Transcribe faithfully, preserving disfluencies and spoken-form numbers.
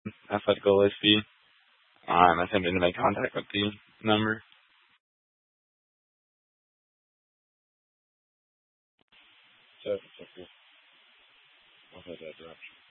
athletic goal is fee. I'm attempting to make contact with the number. So, it's okay. I'll have that dropped.